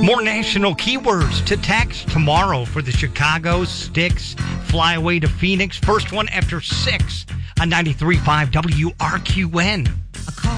More national keywords to text tomorrow for the Chicago Sticks flyaway to Phoenix. First one after 6 on 93.5 WRQN.